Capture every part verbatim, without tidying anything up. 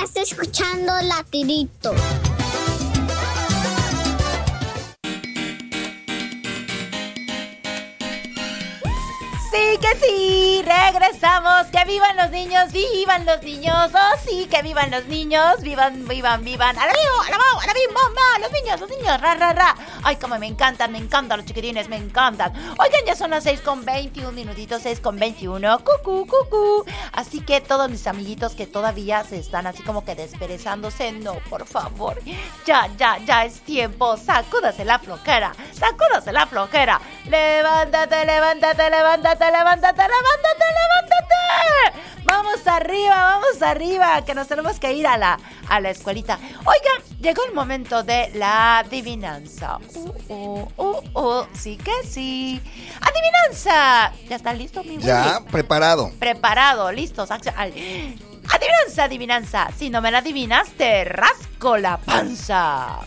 Estás escuchando Latidito. Sí, que sí, regresamos, que vivan los niños, vivan los niños, oh sí, que vivan los niños, vivan, vivan, vivan, a la vivo, a la vivo, a la vivo, mamá, los niños, los niños, ra, ra, ra, ay, como me encantan, me encantan los chiquitines, me encantan, oigan, ya son las seis con veintiún minutitos, seis con veintiuno, cucú, cucú, así que todos mis amiguitos que todavía se están así como que desperezándose, no, por favor, ya, ya, ya es tiempo, sacúdase la flojera, sacúdase la flojera, levántate, levántate, levántate, levántate, levántate, levántate. Vamos arriba, vamos arriba, que nos tenemos que ir a la, a la escuelita. Oigan, llegó el momento de la adivinanza. Uh, uh, uh, uh, sí que sí. Adivinanza. ¿Ya está listo, mi Willy? Ya, preparado. Preparado, listos. Adivinanza, adivinanza. Si no me la adivinas, te rasco la panza.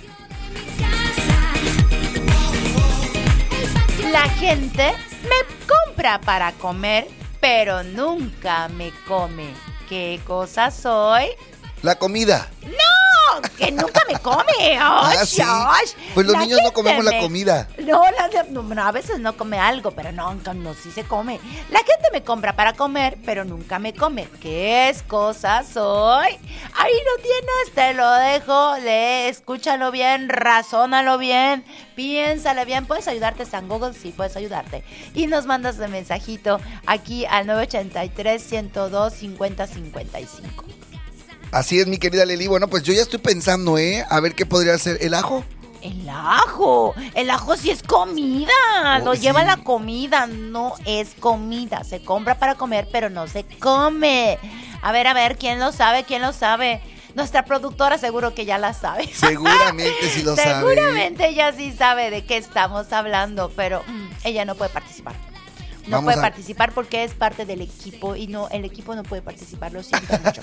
La gente me compra para comer, pero nunca me come. ¿Qué cosa soy? La comida. ¡No! ¡Que nunca me come! ¡Ay, ah, sí. ay! Pues los La niños no gente comemos me... la comida. No, la de... no, a veces no come algo, pero no, no, sí se come. La gente me compra para comer, pero nunca me come. ¿Qué es cosa soy? Ahí lo tienes, te lo dejo. Le, escúchalo bien, razónalo bien, piénsale bien. ¿Puedes ayudarte, San Google? Sí, puedes ayudarte. Y nos mandas un mensajito aquí al nueve ochenta y tres, ciento dos, cincuenta, cincuenta y cinco. Así es, mi querida Leli. Bueno, pues yo ya estoy pensando, ¿eh? A ver qué podría ser. ¿El ajo? El ajo. El ajo sí es comida. Oh, Lo sí. lleva la comida. No es comida. Se compra para comer, pero no se come. A ver, a ver, ¿quién lo sabe? ¿Quién lo sabe? Nuestra productora seguro que ya la sabe. Seguramente sí lo sabe. Seguramente ella sí sabe de qué estamos hablando, pero mm, ella no puede participar. No Vamos puede a... participar porque es parte del equipo y no, el equipo no puede participar. Lo siento mucho.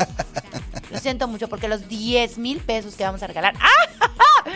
Lo siento mucho porque los diez mil pesos que vamos a regalar. ¡Ah!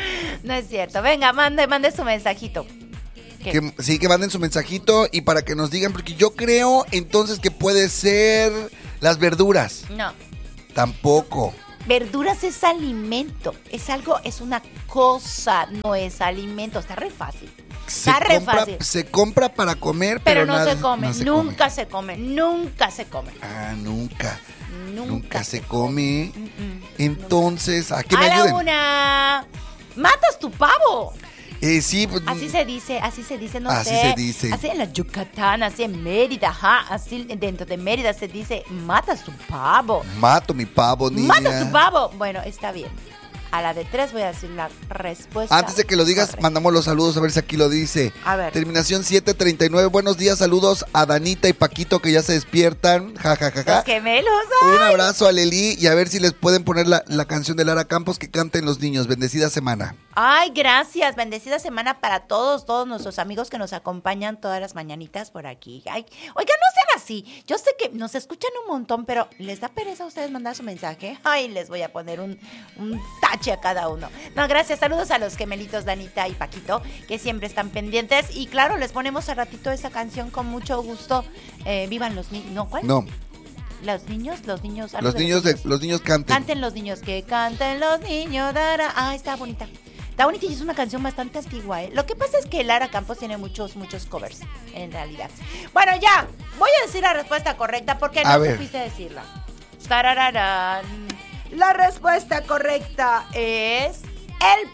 No es cierto. Venga, mande, mande su mensajito. Que, sí, que manden su mensajito y para que nos digan, porque yo creo entonces que puede ser las verduras. No. Tampoco. Verduras es alimento. Es algo, es una cosa, no es alimento. Está re fácil. Se Está re compra, fácil. se compra para comer, pero, pero no, nada, se come, no se nunca come. se come, nunca se come. Ah, nunca. Nunca, Nunca se se come. come. Mm-mm. Entonces, ¿a qué me a la ayuden? una. Matas tu pavo. Eh, sí, pues, Así se dice, así se dice, no así sé. se dice. Así en la Yucatán, así en Mérida, ajá. Así dentro de Mérida se dice, matas tu pavo. mato mi pavo, niña. Matas tu pavo. Bueno, está bien. A la de tres voy a decir la respuesta. Antes de que lo digas, correcta. mandamos los saludos a ver si aquí lo dice. A ver. Terminación siete treinta y nueve. Buenos días, saludos a Danita y Paquito que ya se despiertan. Ja, ja, ja, ja. Los gemelos. Un ¡ay! abrazo a Leli y a ver si les pueden poner la, la canción de Lara Campos que canten los niños. Bendecida semana. Ay, gracias. Bendecida semana para todos, todos nuestros amigos que nos acompañan todas las mañanitas por aquí. Ay, oigan, no sean así. Yo sé que nos escuchan un montón, pero ¿les da pereza a ustedes mandar su mensaje? Ay, les voy a poner un, un tache a cada uno. No, gracias. Saludos a los gemelitos Danita y Paquito, que siempre están pendientes. Y claro, les ponemos al ratito esa canción con mucho gusto. Eh, vivan los niños. ¿No? ¿Cuál? No, Los niños, los niños. algo los de niños, de, los niños canten. Canten los niños, que canten los niños. Dara. Ah, está bonita. Está bonita y es una canción bastante antigua, ¿eh? Lo que pasa es que Lara Campos tiene muchos, muchos covers, en realidad. Bueno, ya, voy a decir la respuesta correcta porque A no ver. supiste decirla. Tarararán. La respuesta correcta es ¡el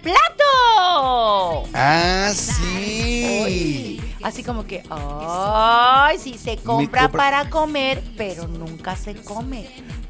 plato! Ah, sí. Uy, así como que, ay, sí, se compra compra- para comer, pero nunca se come.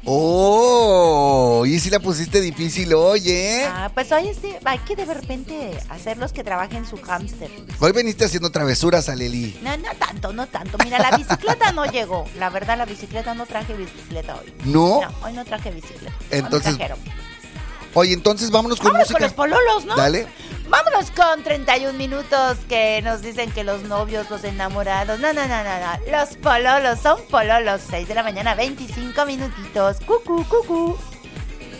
Oh, y si la pusiste difícil hoy, ¿eh? Ah, pues oye, sí, hay que de repente hacerlos que trabajen su hámster. Hoy veniste haciendo travesuras a Leli. No, no tanto, no tanto. Mira, la bicicleta no llegó. La verdad, la bicicleta, no traje bicicleta hoy. ¿No? No, hoy no traje bicicleta. Entonces, No me trajeron. Oye, entonces vámonos con Vámonos música. con los pololos, ¿no? Dale. Vámonos con treinta y un minutos que nos dicen que los novios, los enamorados. No, no, no, no, no. Los pololos son pololos. seis de la mañana, veinticinco minutitos. Cucú, cucú.